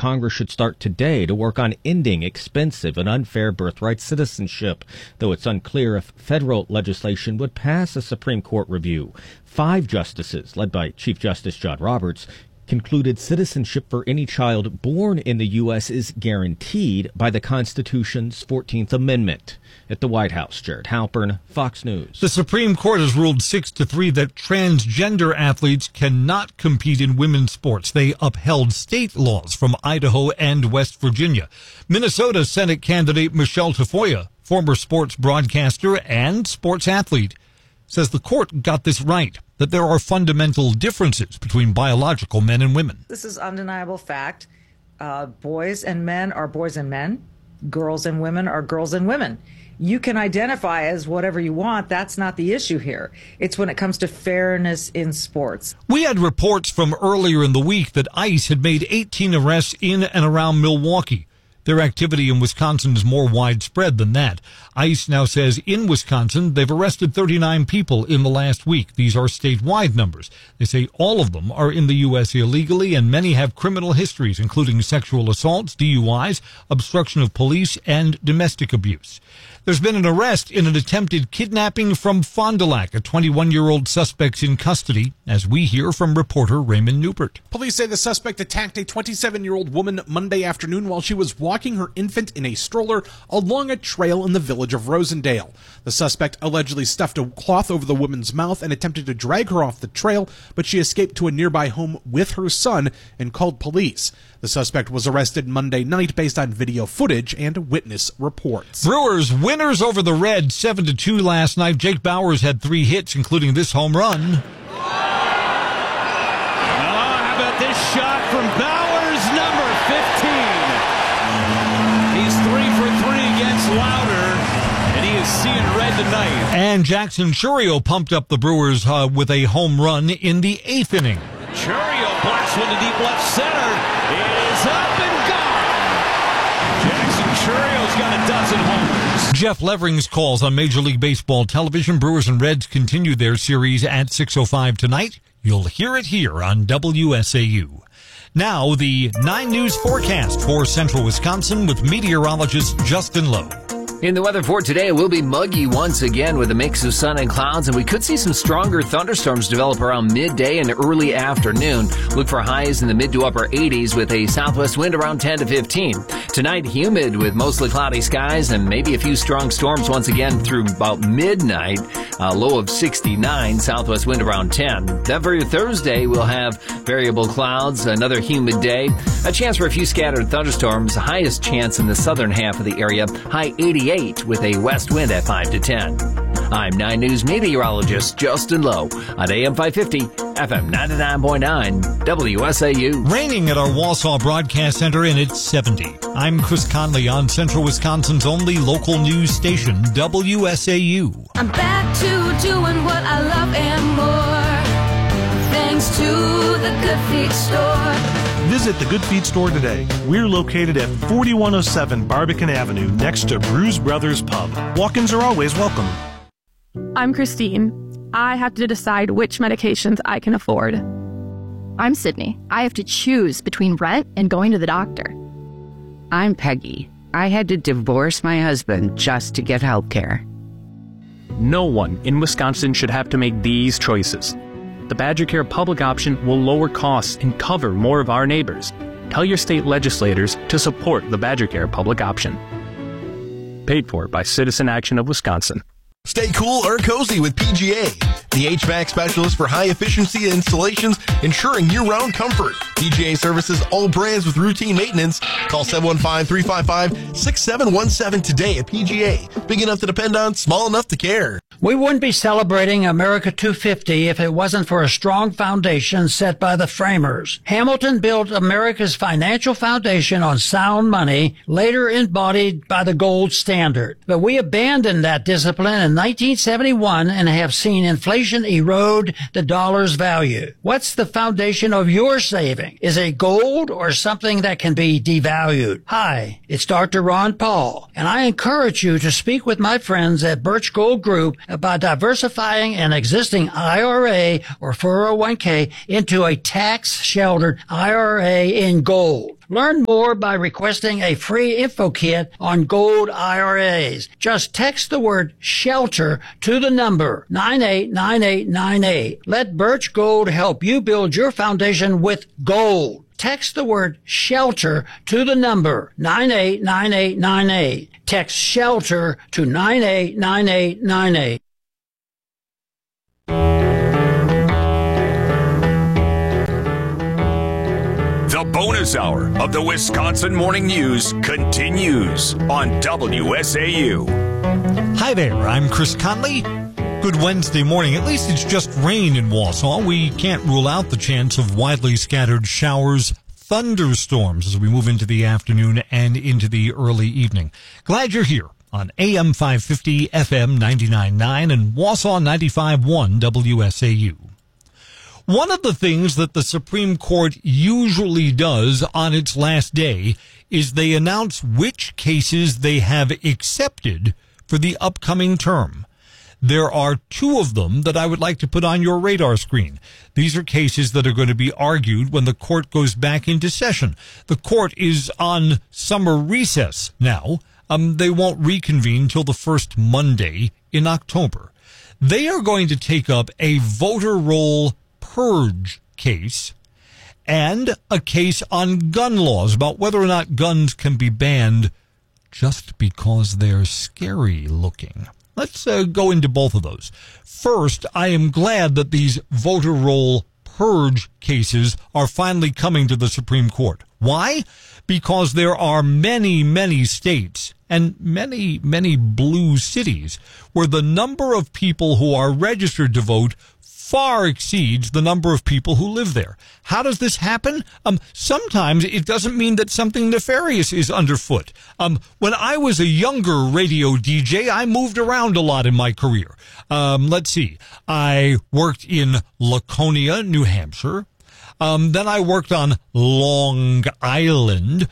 Congress should start today to work on ending expensive and unfair birthright citizenship, though it's unclear if federal legislation would pass a Supreme Court review. 5 justices, led by Chief Justice John Roberts, concluded citizenship for any child born in the U.S. is guaranteed by the Constitution's 14th Amendment. At the White House, Jared Halpern, Fox News. The Supreme Court has ruled 6-3 that transgender athletes cannot compete in women's sports. They upheld state laws from Idaho and West Virginia. Minnesota Senate candidate Michelle Tafoya, former sports broadcaster and sports athlete, says the court got this right, that there are fundamental differences between biological men and women. This is undeniable fact. Boys and men are boys and men. Girls and women are girls and women. You can identify as whatever you want. That's not the issue here. It's when it comes to fairness in sports. We had reports from earlier in the week that ICE had made 18 arrests in and around Milwaukee. Their activity in Wisconsin is more widespread than that. ICE now says in Wisconsin they've arrested 39 people in the last week. These are statewide numbers. They say all of them are in the U.S. illegally, and many have criminal histories, including sexual assaults, DUIs, obstruction of police, and domestic abuse. There's been an arrest in an attempted kidnapping from Fond du Lac. A 21-year-old suspect's in custody, as we hear from reporter Raymond Newbert. Police say the suspect attacked a 27-year-old woman Monday afternoon while she was walking her infant in a stroller along a trail in the village of Rosendale. The suspect allegedly stuffed a cloth over the woman's mouth and attempted to drag her off the trail, but she escaped to a nearby home with her son and called police. The suspect was arrested Monday night based on video footage and witness reports. Brewers winners over the Reds 7-2 last night. Jake Bauers had 3 hits, including this home run. How about this shot from Bauers, number 15? He's 3 for 3 against Louder, and he is seeing red tonight. And Jackson Churio pumped up the Brewers with a home run in the 8th inning. Churio blocks one to deep left center. It is up and gone. Jackson Churio's got a dozen homers. Jeff Levering's calls on Major League Baseball television. Brewers and Reds continue their series at 6:05 tonight. You'll hear it here on WSAU. Now, the 9 News forecast for central Wisconsin with meteorologist Justin Lowe. In the weather for today, it will be muggy once again with a mix of sun and clouds, and we could see some stronger thunderstorms develop around midday and early afternoon. Look for highs in the mid to upper 80s with a southwest wind around 10 to 15. Tonight, humid with mostly cloudy skies and maybe a few strong storms once again through about midnight. A low of 69, southwest wind around 10. Then for your Thursday, we'll have variable clouds, another humid day, a chance for a few scattered thunderstorms, highest chance in the southern half of the area, high 88 with a west wind at 5 to 10. I'm 9 News meteorologist Justin Lowe on AM 550, FM 99.9, WSAU. Raining at our Wausau Broadcast Center, and it's 70. I'm Chris Conley on Central Wisconsin's only local news station, WSAU. I'm back to doing what I love and more, thanks to the Good Feet Store. Visit the Good Feet Store today. We're located at 4107 Barbican Avenue, next to Brews Brothers Pub. Walk-ins are always welcome. I'm Christine. I have to decide which medications I can afford. I'm Sydney. I have to choose between rent and going to the doctor. I'm Peggy. I had to divorce my husband just to get health care. No one in Wisconsin should have to make these choices. The Badger Care public option will lower costs and cover more of our neighbors. Tell your state legislators to support the Badger Care public option. Paid for by Citizen Action of Wisconsin. Stay cool or cozy with PGA, the HVAC specialist for high-efficiency installations, ensuring year-round comfort. PGA services all brands with routine maintenance. Call 715-355-6717 today at PGA. Big enough to depend on, small enough to care. We wouldn't be celebrating America 250 if it wasn't for a strong foundation set by the framers. Hamilton built America's financial foundation on sound money, later embodied by the gold standard. But we abandoned that discipline in 1971 and have seen inflation erode the dollar's value. What's the foundation of your saving? Is it gold or something that can be devalued? Hi, it's Dr. Ron Paul, and I encourage you to speak with my friends at Birch Gold Group about diversifying an existing IRA or 401k into a tax-sheltered IRA in gold. Learn more by requesting a free info kit on gold IRAs. Just text the word SHELTER to the number 989898. Let Birch Gold help you build your foundation with gold. Text the word SHELTER to the number 989898. Text SHELTER to 989898. The bonus hour of the Wisconsin Morning News continues on WSAU. Hi there, I'm Chris Conley. Good Wednesday morning. At least it's just rain in Wausau. We can't rule out the chance of widely scattered showers, thunderstorms as we move into the afternoon and into the early evening. Glad you're here on AM 550, FM 99.9, and Wausau 95.1 WSAU. One of the things that the Supreme Court usually does on its last day is they announce which cases they have accepted for the upcoming term. There are two of them that I would like to put on your radar screen. These are cases that are going to be argued when the court goes back into session. The court is on summer recess now. They won't reconvene till the first Monday in October. They are going to take up a voter roll purge case and a case on gun laws about whether or not guns can be banned just because they're scary looking. Let's go into both of those. First, I am glad that these voter roll purge cases are finally coming to the Supreme Court. Why? Because there are many, many states and many, many blue cities where the number of people who are registered to vote far exceeds the number of people who live there. How does this happen? Sometimes it doesn't mean that something nefarious is underfoot. When I was a younger radio DJ, I moved around a lot in my career. Let's see. I worked in Laconia, New Hampshire. Then I worked on Long Island.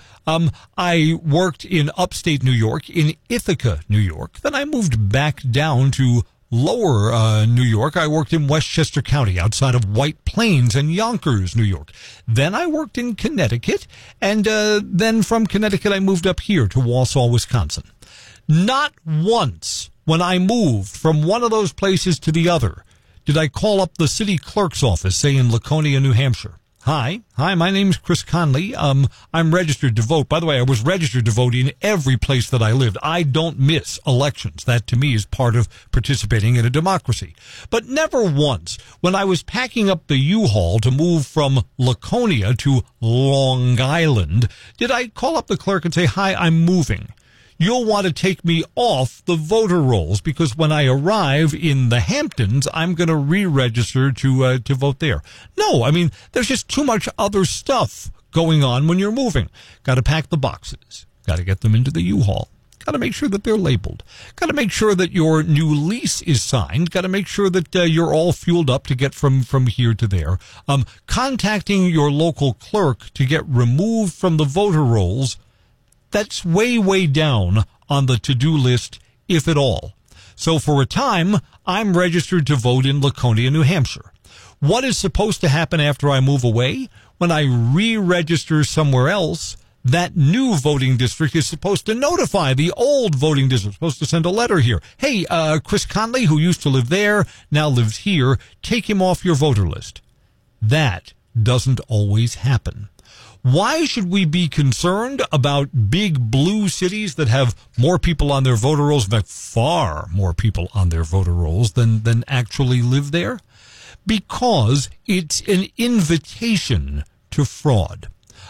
I worked in upstate New York, in Ithaca, New York. Then I moved back down to lower New York. I worked in Westchester County, outside of White Plains and Yonkers, New York. Then I worked in Connecticut, and then from Connecticut I moved up here to Wausau, Wisconsin. Not once when I moved from one of those places to the other did I call up the city clerk's office, say in Laconia, New Hampshire. Hi, my name's Chris Conley. I'm registered to vote. By the way, I was registered to vote in every place that I lived. I don't miss elections. That, to me, is part of participating in a democracy. But never once, when I was packing up the U-Haul to move from Laconia to Long Island, did I call up the clerk and say, hi, I'm moving. You'll want to take me off the voter rolls because when I arrive in the Hamptons, I'm going to re-register to vote there. No, I mean, there's just too much other stuff going on when you're moving. Got to pack the boxes. Got to get them into the U-Haul. Got to make sure that they're labeled. Got to make sure that your new lease is signed. Got to make sure that you're all fueled up to get from here to there. Contacting your local clerk to get removed from the voter rolls, that's way, way down on the to-do list, if at all. So for a time, I'm registered to vote in Laconia, New Hampshire. What is supposed to happen after I move away? When I re-register somewhere else, that new voting district is supposed to notify the old voting district, supposed to send a letter here. Hey, Chris Conley, who used to live there, now lives here. Take him off your voter list. That doesn't always happen. Why should we be concerned about big blue cities that have more people on their voter rolls, in fact, far more people on their voter rolls than actually live there? Because it's an invitation to fraud.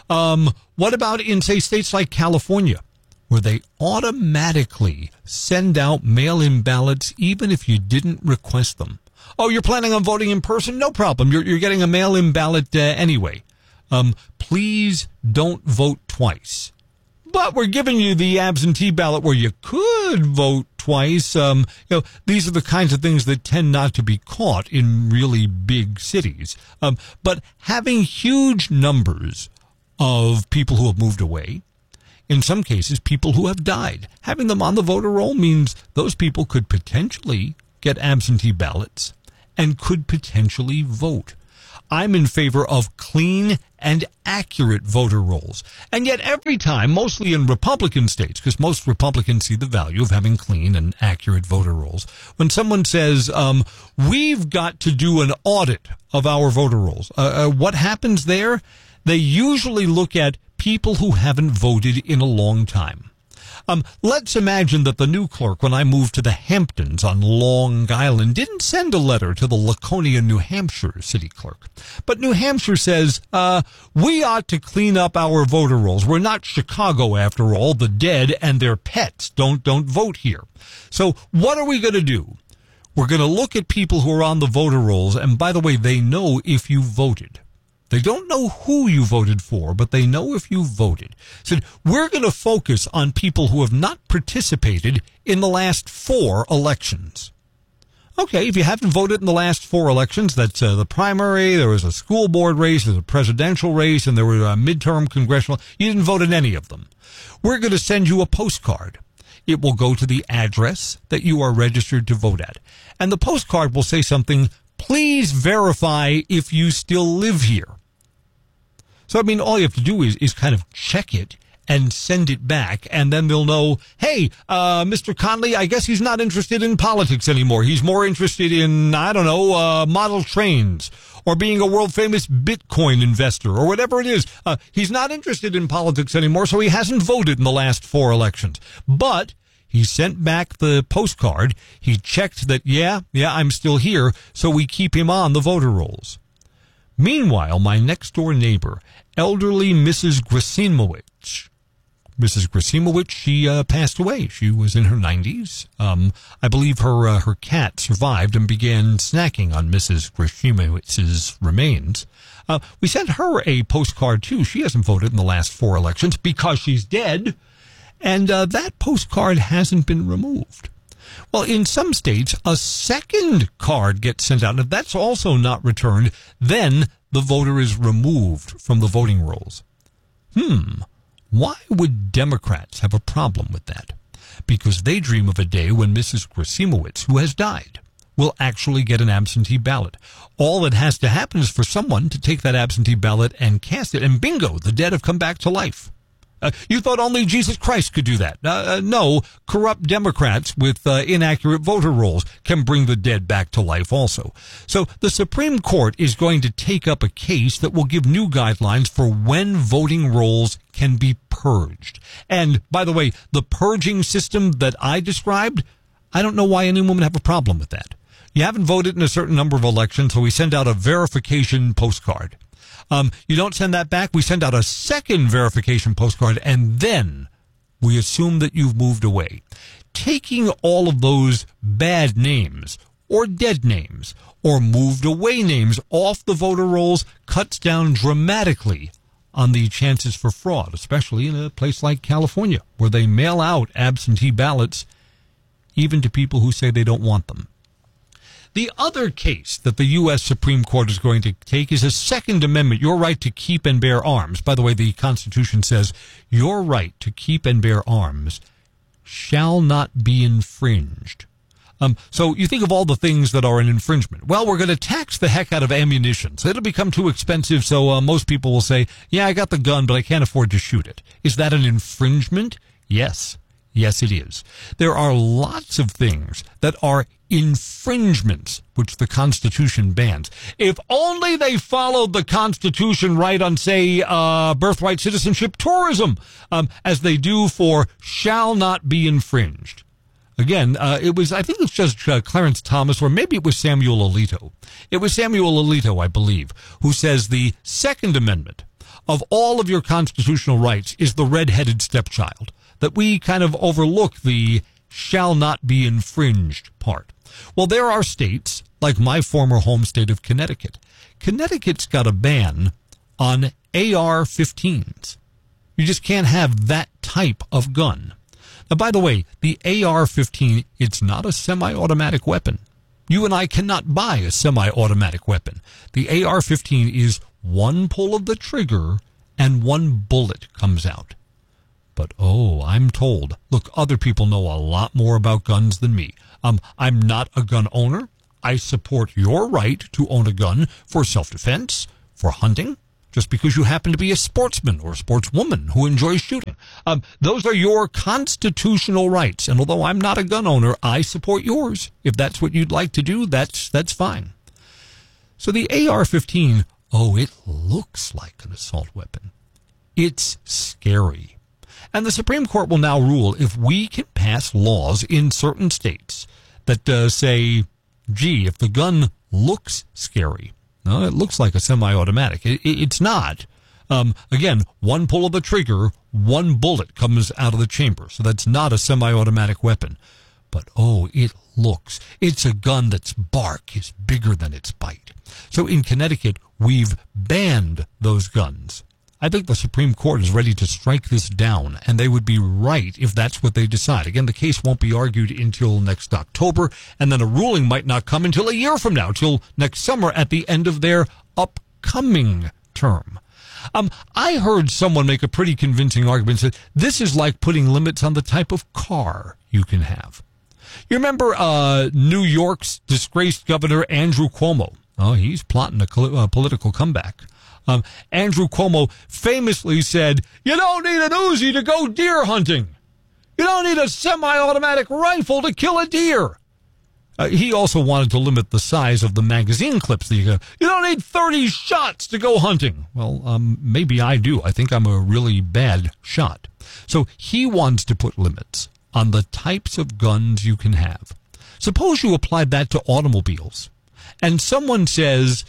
What about in, say, states like California, where they automatically send out mail-in ballots even if you didn't request them? Oh, you're planning on voting in person? No problem. You're getting a mail-in ballot anyway. Please don't vote twice. But we're giving you the absentee ballot where you could vote twice. These are the kinds of things that tend not to be caught in really big cities. But having huge numbers of people who have moved away, in some cases, people who have died, having them on the voter roll means those people could potentially get absentee ballots and could potentially vote. I'm in favor of clean and accurate voter rolls. And yet every time, mostly in Republican states, because most Republicans see the value of having clean and accurate voter rolls, when someone says, we've got to do an audit of our voter rolls, what happens there? They usually look at people who haven't voted in a long time. Let's imagine that the new clerk, when I moved to the Hamptons on Long Island, didn't send a letter to the Laconia, New Hampshire city clerk. But New Hampshire says, we ought to clean up our voter rolls. We're not Chicago, after all. The dead and their pets don't vote here. So what are we going to do? We're going to look at people who are on the voter rolls, and by the way, they know if you voted. They don't know who you voted for, but they know if you voted. So we're going to focus on people who have not participated in the last 4 elections. Okay, if you haven't voted in the last 4 elections, that's the primary, there was a school board race, there's a presidential race, and there were a midterm congressional. You didn't vote in any of them. We're going to send you a postcard. It will go to the address that you are registered to vote at. And the postcard will say something, please verify if you still live here. So, I mean, all you have to do is kind of check it and send it back, and then they'll know, hey, Mr. Conley, I guess he's not interested in politics anymore. He's more interested in, I don't know, model trains or being a world-famous Bitcoin investor or whatever it is. He's not interested in politics anymore, so he hasn't voted in the last 4 elections. But he sent back the postcard. He checked that, yeah, I'm still here, so we keep him on the voter rolls. Meanwhile, my next-door neighbor, elderly Mrs. Grasimowicz. Mrs. Grasimowicz, she passed away. She was in her 90s. I believe her cat survived and began snacking on Mrs. Grasimowicz's remains. We sent her a postcard, too. She hasn't voted in the last 4 elections because she's dead. And that postcard hasn't been removed. Well, in some states, a second card gets sent out, and if that's also not returned, then the voter is removed from the voting rolls. Why would Democrats have a problem with that? Because they dream of a day when Mrs. Grasimowicz, who has died, will actually get an absentee ballot. All that has to happen is for someone to take that absentee ballot and cast it, and bingo, the dead have come back to life. You thought only Jesus Christ could do that. No, corrupt Democrats with inaccurate voter rolls can bring the dead back to life also. So the Supreme Court is going to take up a case that will give new guidelines for when voting rolls can be purged. And, by the way, the purging system that I described, I don't know why anyone would have a problem with that. You haven't voted in a certain number of elections, so we send out a verification postcard. You don't send that back. We send out a second verification postcard, and then we assume that you've moved away. Taking all of those bad names or dead names or moved away names off the voter rolls cuts down dramatically on the chances for fraud, especially in a place like California, where they mail out absentee ballots even to people who say they don't want them. The other case that the U.S. Supreme Court is going to take is a Second Amendment, your right to keep and bear arms. By the way, the Constitution says your right to keep and bear arms shall not be infringed. So you think of all the things that are an infringement. Well, we're going to tax the heck out of ammunition, so it'll become too expensive, so most people will say, yeah, I got the gun, but I can't afford to shoot it. Is that an infringement? Yes. Yes, it is. There are lots of things that are infringements, which the Constitution bans. If only they followed the Constitution right on, say, birthright citizenship tourism, as they do for shall not be infringed. Again, I think it's Judge Clarence Thomas, or maybe it was Samuel Alito. It was Samuel Alito, I believe, who says the Second Amendment of all of your constitutional rights is the red-headed stepchild, that we kind of overlook the shall not be infringed part. Well, there are states, like my former home state of Connecticut. Connecticut's got a ban on AR-15s. You just can't have that type of gun. Now, by the way, the AR-15, it's not a semi-automatic weapon. You and I cannot buy a semi-automatic weapon. The AR-15 is one pull of the trigger and one bullet comes out. But, I'm told, look, other people know a lot more about guns than me. I'm not a gun owner. I support your right to own a gun for self-defense, for hunting, just because you happen to be a sportsman or a sportswoman who enjoys shooting. Those are your constitutional rights. And although I'm not a gun owner, I support yours. If that's what you'd like to do, that's fine. So the AR-15, it looks like an assault weapon. It's scary. And the Supreme Court will now rule if we can pass laws in certain states that say, gee, if the gun looks scary, no, it looks like a semi-automatic. It's not. Again, one pull of the trigger, one bullet comes out of the chamber. So that's not a semi-automatic weapon. But, it's a gun that's bark is bigger than its bite. So in Connecticut, we've banned those guns. I think the Supreme Court is ready to strike this down, and they would be right if that's what they decide. Again, the case won't be argued until next October, and then a ruling might not come until a year from now, till next summer at the end of their upcoming term. I heard someone make a pretty convincing argument that this is like putting limits on the type of car you can have. You remember New York's disgraced governor, Andrew Cuomo? Oh, he's plotting a political comeback. Andrew Cuomo famously said, you don't need an Uzi to go deer hunting. You don't need a semi-automatic rifle to kill a deer. He also wanted to limit the size of the magazine clips. You don't need 30 shots to go hunting. Well, maybe I do. I think I'm a really bad shot. So he wants to put limits on the types of guns you can have. Suppose you applied that to automobiles, and someone says,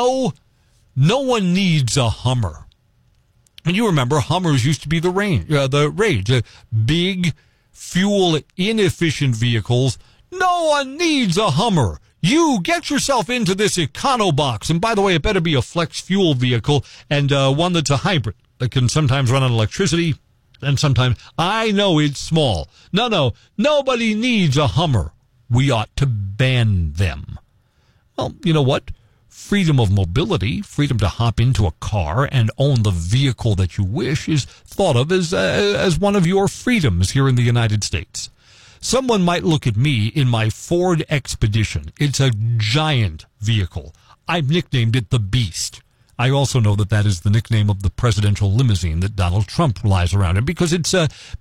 no one needs a Hummer. And you remember Hummers used to be the rage. Big, fuel-inefficient vehicles. No one needs a Hummer. You get yourself into this EconoBox. And by the way, it better be a flex fuel vehicle and one that's a hybrid that can sometimes run on electricity and sometimes, I know it's small. No, nobody needs a Hummer. We ought to ban them. Well, you know what? Freedom of mobility, freedom to hop into a car and own the vehicle that you wish, is thought of as one of your freedoms here in the United States. Someone might look at me in my Ford Expedition. It's a giant vehicle. I've nicknamed it the Beast. I also know that is the nickname of the presidential limousine that Donald Trump flies around in because it's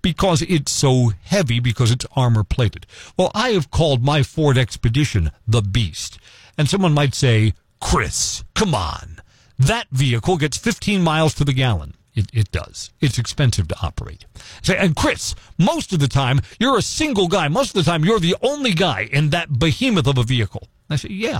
so heavy, because it's armor plated. Well, I have called my Ford Expedition the Beast. And someone might say, Chris, come on. That vehicle gets 15 miles to the gallon. It does. It's expensive to operate. And Chris, most of the time, you're a single guy. Most of the time, you're the only guy in that behemoth of a vehicle. I say, yeah.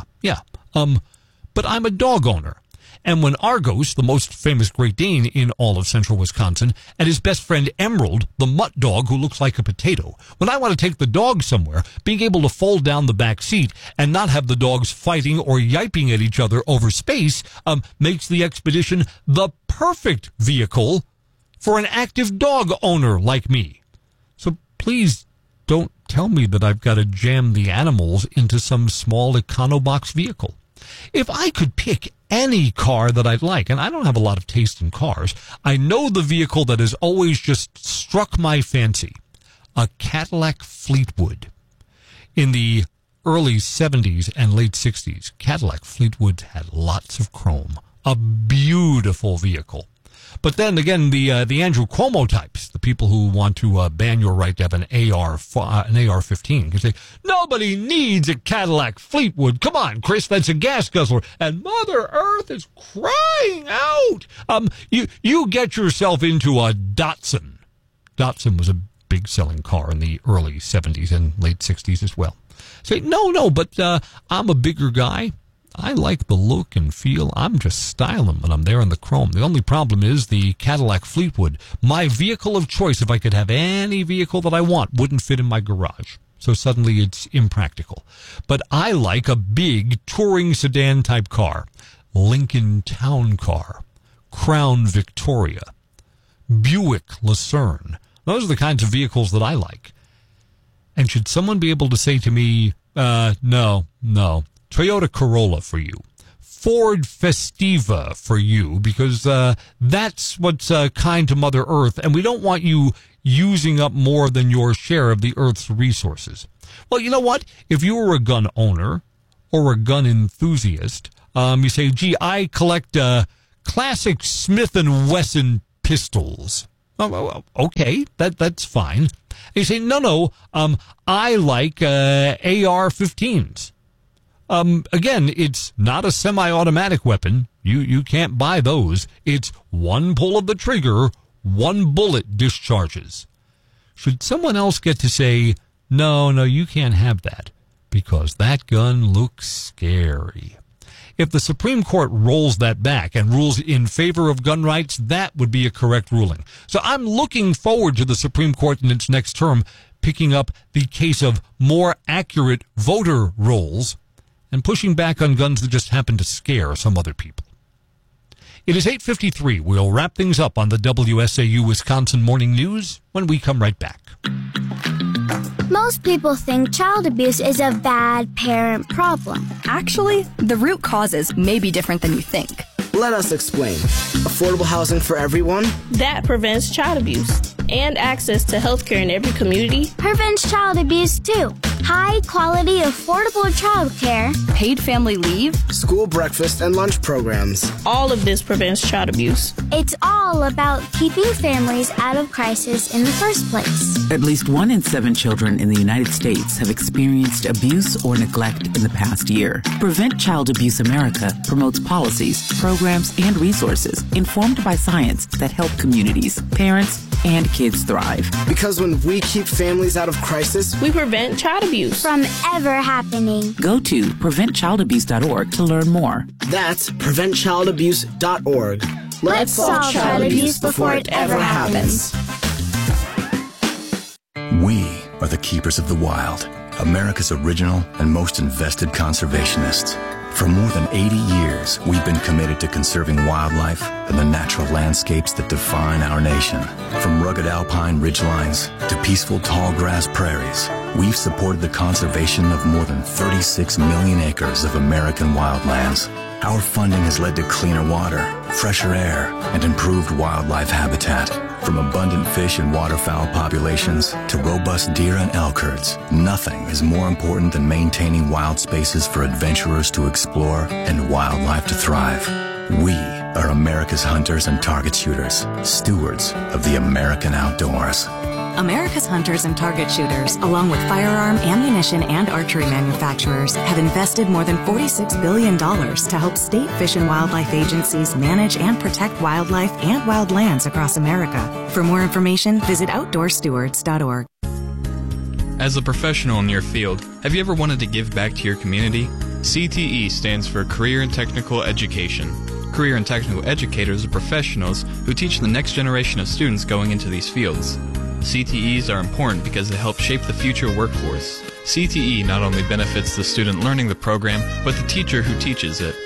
But I'm a dog owner. And when Argos, the most famous Great Dane in all of central Wisconsin, and his best friend Emerald, the mutt dog who looks like a potato, when I want to take the dog somewhere, being able to fold down the back seat and not have the dogs fighting or yiping at each other over space makes the Expedition the perfect vehicle for an active dog owner like me. So please don't tell me that I've got to jam the animals into some small EconoBox vehicle. If I could pick any car that I'd like, and I don't have a lot of taste in cars, I know the vehicle that has always just struck my fancy, a Cadillac Fleetwood. In the early 70s and late 60s, Cadillac Fleetwoods had lots of chrome, a beautiful vehicle. But then again, the Andrew Cuomo types, the people who want to ban your right to have an AR-15, can say, nobody needs a Cadillac Fleetwood. Come on, Chris, that's a gas guzzler. And Mother Earth is crying out. You get yourself into a Datsun. Datsun was a big selling car in the early 70s and late 60s as well. Say, no, but I'm a bigger guy. I like the look and feel. I'm just styling when I'm there in the chrome. The only problem is the Cadillac Fleetwood, my vehicle of choice, if I could have any vehicle that I want, wouldn't fit in my garage. So suddenly it's impractical. But I like a big touring sedan type car. Lincoln Town Car, Crown Victoria, Buick Lucerne. Those are the kinds of vehicles that I like. And should someone be able to say to me, no, Toyota Corolla for you, Ford Festiva for you, because that's what's kind to Mother Earth, and we don't want you using up more than your share of the Earth's resources. Well, you know what? If you were a gun owner or a gun enthusiast. You say, gee, I collect classic Smith & Wesson pistols. Oh, okay, that's fine. You say, no, I like AR-15s. Again, it's not a semi-automatic weapon. You can't buy those. It's one pull of the trigger, one bullet discharges. Should someone else get to say, no, you can't have that, because that gun looks scary? If the Supreme Court rolls that back and rules in favor of gun rights, that would be a correct ruling. So I'm looking forward to the Supreme Court in its next term picking up the case of more accurate voter rolls and pushing back on guns that just happen to scare some other people. It is 8:53. We'll wrap things up on the WSAU Wisconsin Morning News when we come right back. Most people think child abuse is a bad parent problem. Actually, the root causes may be different than you think. Let us explain. Affordable housing for everyone? That prevents child abuse. And access to health care in every community. Prevents child abuse, too. High quality, affordable child care. Paid family leave. School breakfast and lunch programs. All of this prevents child abuse. It's all about keeping families out of crisis in the first place. At least 1 in 7 children in the United States have experienced abuse or neglect in the past year. Prevent Child Abuse America promotes policies, programs, and resources informed by science that help communities, parents, and kids thrive. Because when we keep families out of crisis, we prevent child abuse from ever happening. Go to preventchildabuse.org to learn more. That's preventchildabuse.org. Let's solve child abuse before it ever happens. We are the keepers of the wild, America's original and most invested conservationists. For more than 80 years, we've been committed to conserving wildlife and the natural landscapes that define our nation. From rugged alpine ridgelines to peaceful tall grass prairies, we've supported the conservation of more than 36 million acres of American wildlands. Our funding has led to cleaner water, fresher air, and improved wildlife habitat. From abundant fish and waterfowl populations to robust deer and elk herds, nothing is more important than maintaining wild spaces for adventurers to explore and wildlife to thrive. We are America's hunters and target shooters, stewards of the American outdoors. America's hunters and target shooters, along with firearm, ammunition, and archery manufacturers, have invested more than $46 billion to help state fish and wildlife agencies manage and protect wildlife and wildlands across America. For more information, visit outdoorstewards.org. As a professional in your field, have you ever wanted to give back to your community? CTE stands for Career and Technical Education. Career and technical educators are professionals who teach the next generation of students going into these fields. CTEs are important because they help shape the future workforce. CTE not only benefits the student learning the program, but the teacher who teaches it.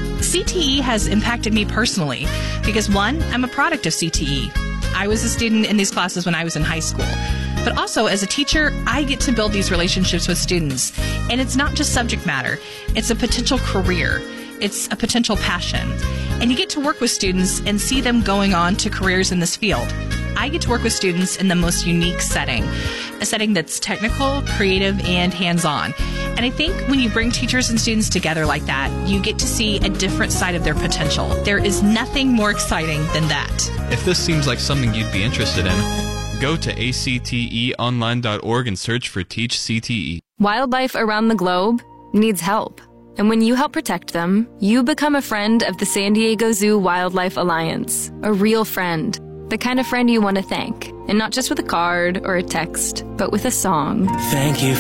CTE has impacted me personally because, one, I'm a product of CTE. I was a student in these classes when I was in high school. But also, as a teacher, I get to build these relationships with students. And it's not just subject matter. It's a potential career. It's a potential passion. And you get to work with students and see them going on to careers in this field. I get to work with students in the most unique setting, a setting that's technical, creative, and hands-on. And I think when you bring teachers and students together like that, you get to see a different side of their potential. There is nothing more exciting than that. If this seems like something you'd be interested in, go to acteonline.org and search for Teach CTE. Wildlife around the globe needs help. And when you help protect them, you become a friend of the San Diego Zoo Wildlife Alliance, a real friend. The kind of friend you want to thank, and not just with a card or a text, but with a song. Thank you